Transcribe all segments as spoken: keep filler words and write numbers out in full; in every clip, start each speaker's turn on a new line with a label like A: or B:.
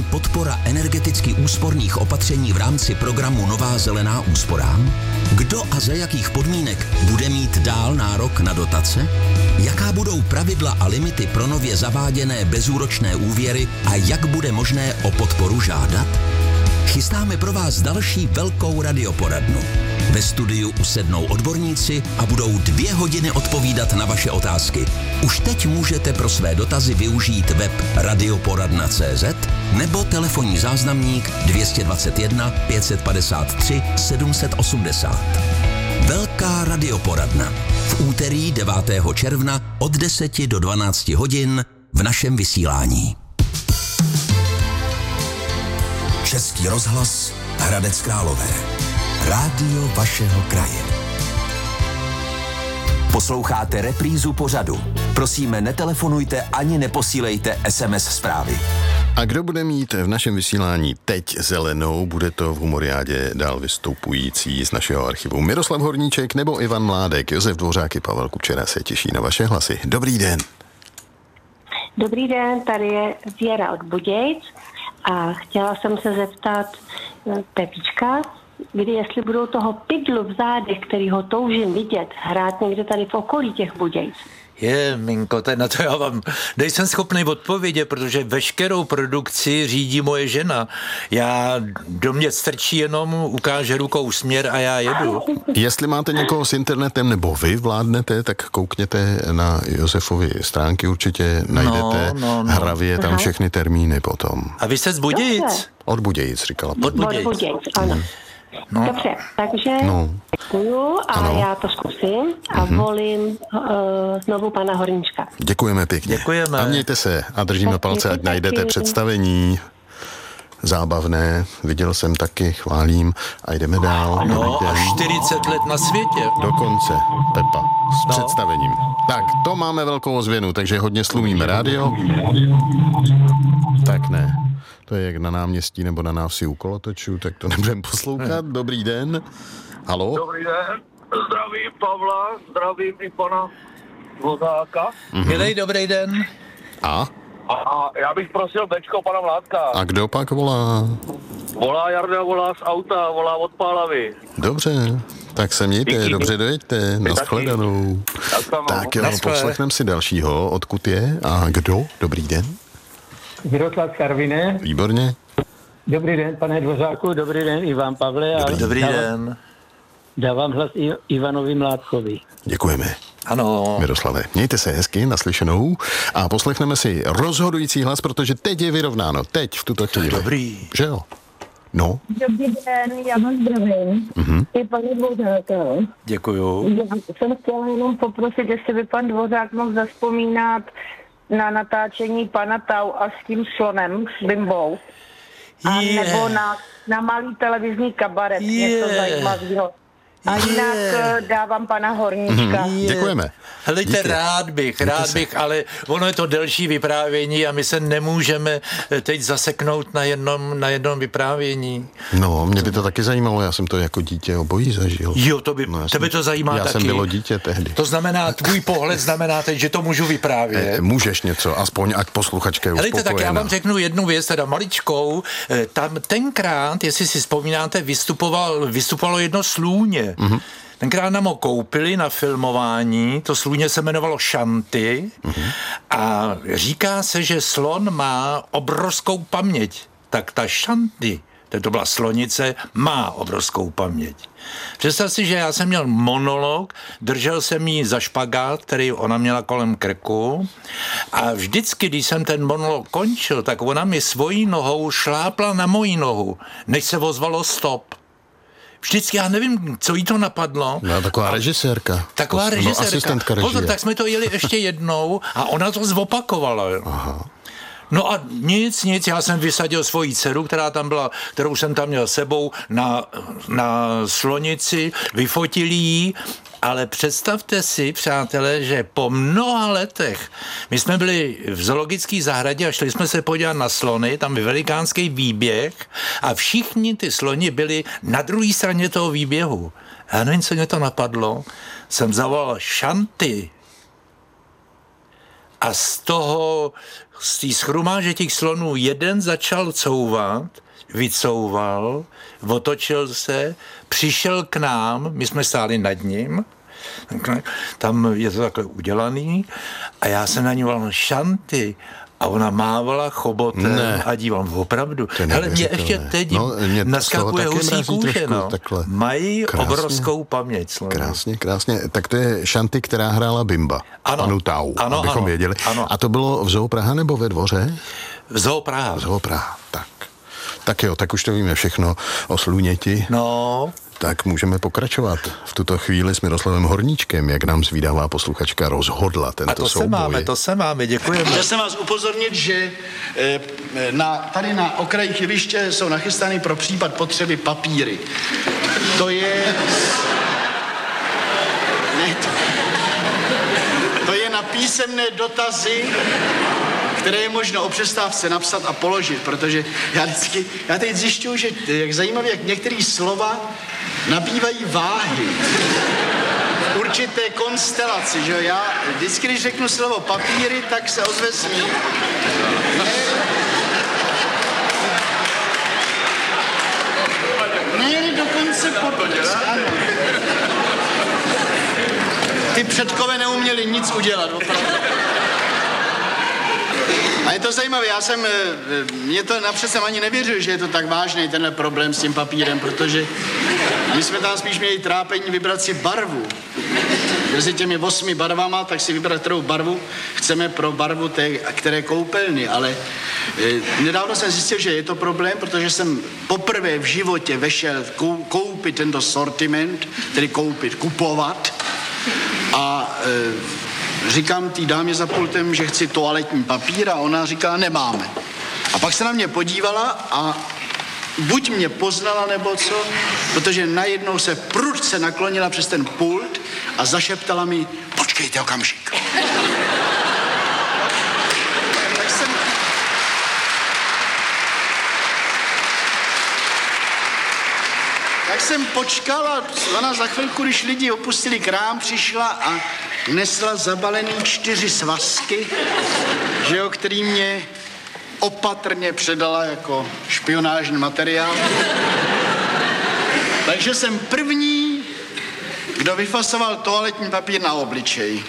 A: umožní podpora energeticky úsporných opatření v rámci programu Nová zelená úsporám? Kdo a za jakých podmínek bude mít dál nárok na dotace? Jaká budou pravidla a limity pro nově zaváděné bezúročné úvěry a jak bude možné o podporu žádat? Chystáme pro vás další velkou radioporadnu. Ve studiu usednou odborníci a budou dvě hodiny odpovídat na vaše otázky. Už teď můžete pro své dotazy využít web radioporadna tečka cé zet nebo telefonní záznamník dvě stě dvacet jedna pět set padesát tři sedm set osmdesát. Velká radioporadna. V úterý devátého června od deseti do dvanácti hodin v našem vysílání. Český rozhlas Hradec Králové. Rádio vašeho kraje. Posloucháte reprízu pořadu. Prosíme, netelefonujte ani neposílejte es em es zprávy.
B: A kdo bude mít v našem vysílání teď zelenou, bude to v humoriádě dál vystupující z našeho archivu Miroslav Horníček nebo Ivan Mládek. Josef Dvořák i Pavel Kučera se těší na vaše hlasy. Dobrý den.
C: Dobrý den, tady je Věra od Budějc a chtěla jsem se zeptat Pepíčka, kdy jestli budou toho pidlu v zádech, který ho toužím vidět, hrát někde tady v okolí těch Budějc.
D: Je, Minko, na to já vám nejsem schopný odpovědět, protože veškerou produkci řídí moje žena. Já do mě strčí jenom, ukáže rukou směr a já jedu.
B: Jestli máte někoho s internetem nebo vy vládnete, tak koukněte na Josefovy stránky, určitě najdete
D: no, no, no.
B: hravě tam všechny termíny potom.
D: A vy jste z Budějic?
B: Od Budějic, říkala.
D: Od Budějic,
C: Od Budějic, ano.
D: No.
C: Dobře, takže
B: no.
C: děkuju a ano. Já to zkusím a uh-huh. volím uh, znovu pana Horníčka.
B: Děkujeme pěkně.
D: Děkujeme.
B: A mějte se a držíme
C: taky,
B: palce, ať
C: taky.
B: najdete představení zábavné. Viděl jsem taky, chválím a jdeme dál.
D: No a čtyřicet let na světě.
B: Dokonce, Pepa, s
D: no.
B: představením. Tak, to máme velkou ozvěnu, takže hodně slumíme rádio. Tak ne. To je jak na náměstí nebo na návsi u kolotočů, tak to nebudeme poslouchat. Dobrý den. Haló?
E: Dobrý den. Zdravím Pavla, zdravím i pana Dvořáka.
D: Mm-hmm. Milej, dobrý den.
B: A?
E: A já bych prosil Bčko pana Mládka.
B: A kdo pak volá?
E: Volá Jarda, volá z auta, volá od Pálavy.
B: Dobře, tak se mějte,
E: Díky.
B: dobře dojeďte, nashledanou. Tak jo, poslechneme si dalšího, odkud je a kdo? Dobrý den.
F: Miroslav Karviné.
B: Výborně.
F: Dobrý den, pane Dvořáku, dobrý den i vám, Pavle.
D: Dobrý, dobrý
F: dávám,
D: den.
F: Dávám hlas i Ivanovi Mládkovi.
B: Děkujeme.
D: Ano.
B: Miroslave, mějte se hezky, naslyšenou a poslechneme si rozhodující hlas, protože teď je vyrovnáno, teď v tuto chvíli.
D: Dobrý.
B: Že jo? No.
C: Dobrý den, já vás zdravím.
B: Mhm.
C: I pane Dvořáka.
D: Děkuju.
C: Já jsem chtěla jenom poprosit, jestli by pan Dvořák mohl zazpomínat na natáčení pana Tau a s tím slonem, s Bimbou. A
D: Yeah.
C: nebo na, na malý televizní kabaret,
D: Yeah.
C: něco zajímavého. A jinak
D: Yeah.
C: dávám pana Horníčka.
B: Mhm. Děkujeme.
D: Helejte,
B: Díky.
D: rád bych,
B: Mějte
D: rád
B: se.
D: bych, ale ono je to delší vyprávění a my se nemůžeme teď zaseknout na jednom, na jednom vyprávění.
B: No, mě by to taky zajímalo, já jsem to jako dítě obojí zažil.
D: Jo, to by,
B: No, já
D: tebe
B: jsem-
D: to zajímá
B: já
D: taky.
B: jsem bylo dítě tehdy.
D: To znamená, tvůj pohled znamená teď, že to můžu vyprávět.
B: Eh, můžeš něco, aspoň ať posluchačka je
D: Helejte, tak já
B: uspokojená.
D: vám řeknu jednu věc, teda maličkou. Eh, Tam tenkrát, jestli si vzpomínáte, vystupoval, vystupovalo jedno slůně. Mm-hmm. Tenkrát nám ho koupili na filmování, to slůně se jmenovalo Šanty mm-hmm. a říká se, že slon má obrovskou paměť. Tak ta Šanty, to byla slonice, má obrovskou paměť. Představ si, že já jsem měl monolog, držel jsem jí za špagát, který ona měla kolem krku a vždycky, když jsem ten monolog končil, tak ona mi svojí nohou šlápla na moji nohu, než se ozvalo stop. Vždycky, já nevím, co jí to napadlo.
B: No, taková režisérka.
D: Taková
B: No,
D: režisérka.
B: asistentka režie.
D: Pozor, tak jsme to jeli ještě jednou a ona to zopakovala.
B: Aha.
D: No a nic, nic, já jsem vysadil svoji dceru, která tam byla, kterou jsem tam měl sebou na, na slonici, vyfotil jí, ale představte si, přátelé, že po mnoha letech, my jsme byli v zoologické zahradě a šli jsme se podívat na slony, tam je velikánský výběh a všichni ty sloni byli na druhé straně toho výběhu. Já nevím, co mě to napadlo, jsem zavolal Šanty. a z toho, z té schrumáže těch slonů jeden začal couvat, vycouval, otočil se, přišel k nám, my jsme stáli nad ním, tam je to takhle udělaný a já jsem na ní volal Šanty a ona mávala chobotem ne. a díval, opravdu. Hele, mě ještě teď no, mě naskakuje husí kůže, no. Mají krásně, obrovskou paměť. Slovo.
B: Krásně, krásně. Tak to je Šanty, která hrála Bimba.
D: Ano.
B: Panu Tau,
D: ano,
B: abychom
D: ano,
B: věděli.
D: Ano.
B: A to bylo v Zoo Praha nebo ve Dvoře?
D: V Zoo Praha.
B: V Zoo Praha, tak. Tak jo, tak už to víme všechno o sluněti.
D: No.
B: Tak můžeme pokračovat v tuto chvíli s Miroslavem Horníčkem, jak nám zvídavá posluchačka rozhodla tento
D: souboj. A to
B: souboj.
D: se máme, to se máme, děkujeme.
G: Chtěl jsem vás upozornit, že na, tady na okraji chybiště jsou nachystány pro případ potřeby papíry. To je... Ne, to... to je na písemné dotazy, které je možno o přestávce napsat a položit, protože já vždycky, já teď zjišťuju, že jak zajímavé, jak některé slova nabývají váhy. Určité konstelaci, že já vždycky, když řeknu slovo papíry, tak se ozve smích. Ne, ne, dokonce podpis, ano. Ty předkové neuměli nic udělat, opravdu. A je to zajímavé, já jsem, mě to napřed jsem ani nevěřil, že je to tak vážný tenhle problém s tím papírem, protože my jsme tam spíš měli trápení vybrat si barvu. Mezi těmi osmi barvama, tak si vybrat, kterou barvu chceme pro barvu té, které koupelny, ale e, nedávno jsem zjistil, že je to problém, protože jsem poprvé v životě vešel kou, koupit tento sortiment, tedy koupit, kupovat a e, říkám té dámě za pultem, že chci toaletní papír a ona říká, nemáme. A pak se na mě podívala a buď mě poznala nebo co, protože najednou se prudce naklonila přes ten pult a zašeptala mi, počkejte okamžik. Tak jsem... Tak jsem počkal a ona za chvilku, když lidi opustili krám, přišla a nesla zabalený čtyři svazky, že jo, který mě opatrně předala jako špionážní materiál. Takže jsem první, kdo vyfasoval toaletní papír na obličej.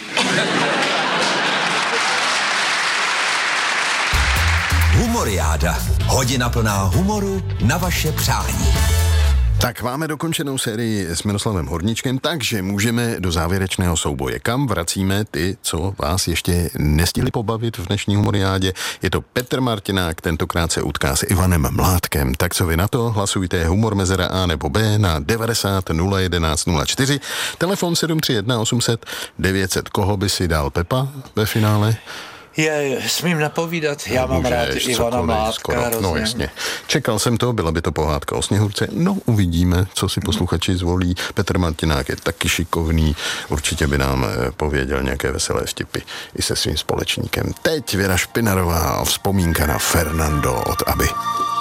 A: Humoriáda. Hodina plná humoru na vaše přání.
B: Tak máme dokončenou sérii s Miroslavem Horníčkem, takže můžeme do závěrečného souboje. Kam vracíme ty, co vás ještě nestihli pobavit v dnešní humoriádě? Je to Petr Martinák, tentokrát se utká s Ivanem Mládkem. Tak co vy na to? Hlasujte humor mezera A nebo B na devadesát nula jedenáct nula čtyři. Telefon sedm tři jedna osm set devět set. Koho by si dal Pepa ve finále?
D: Je, smím napovídat, já mám rád Ivana Mládka.
B: No jasně. Čekal jsem to, byla by to pohádka o Sněhurce. No uvidíme, co si posluchači zvolí. Petr Martinák je taky šikovný, určitě by nám pověděl nějaké veselé vtipy i se svým společníkem. Teď Věra Špinarová a vzpomínka na Fernando od Aby.